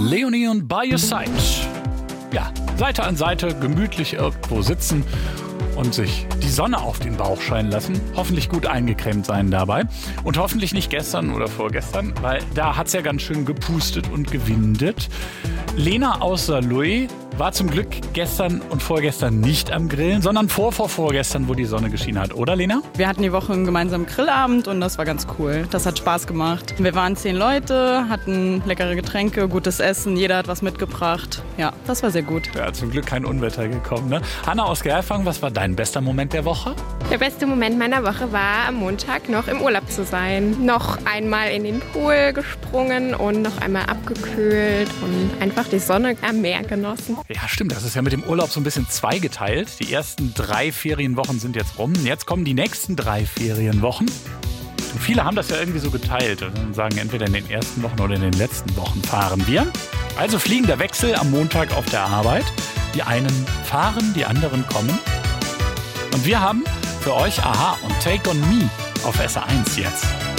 Leonie und By Your Side. Ja, Seite an Seite gemütlich irgendwo sitzen und sich die Sonne auf den Bauch scheinen lassen. Hoffentlich gut eingecremt sein dabei. Und hoffentlich nicht gestern oder vorgestern, weil da hat es ja ganz schön gepustet und gewindet. Lena aus Saarlouis war zum Glück gestern und vorgestern nicht am Grillen, sondern vorgestern, wo die Sonne geschienen hat. Oder, Lena? Wir hatten die Woche einen gemeinsamen Grillabend und das war ganz cool. Das hat Spaß gemacht. Wir waren 10 Leute, hatten leckere Getränke, gutes Essen, jeder hat was mitgebracht. Ja, das war sehr gut. Ja, zum Glück kein Unwetter gekommen, ne? Hanna aus Gerfang, was war dein bester Moment der Woche? Der beste Moment meiner Woche war, am Montag noch im Urlaub zu sein. Noch einmal in den Pool gesprungen und noch einmal abgekühlt und einfach die Sonne am Meer genossen. Ja, stimmt. Das ist ja mit dem Urlaub so ein bisschen zweigeteilt. Die ersten 3 Ferienwochen sind jetzt rum. Jetzt kommen die nächsten 3 Ferienwochen. Und viele haben das ja irgendwie so geteilt und sagen, entweder in den ersten Wochen oder in den letzten Wochen fahren wir. Also fliegender Wechsel am Montag auf der Arbeit. Die einen fahren, die anderen kommen. Und wir haben für euch Aha und Take on Me auf SR1 jetzt.